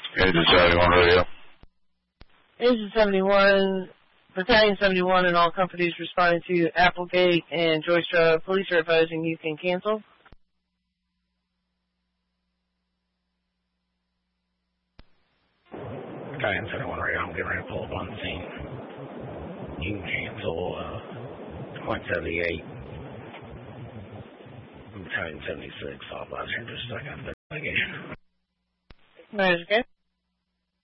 Agent 71 radio. Agent 71, Battalion 71 and all companies responding to Applegate and Joyce Drive. Police are advising you can cancel. Battalion 71 radio, I'm getting ready to pull up on the scene. You can cancel .78. Battalion 76, all blast just a second. Right, okay.